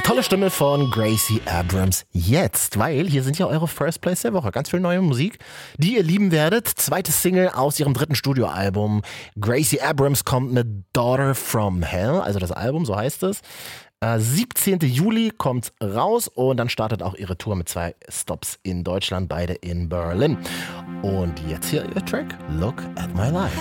Tolle Stimme von Gracie Abrams jetzt, weil hier sind ja eure First Plays der Woche. Ganz viel neue Musik, die ihr lieben werdet. Zweite Single aus ihrem dritten Studioalbum. Gracie Abrams kommt mit Daughter from Hell, also das Album, so heißt es. 17. Juli kommt raus und dann startet auch ihre Tour mit 2 Stops in Deutschland, beide in Berlin. Und jetzt hier ihr Track Look at My Life.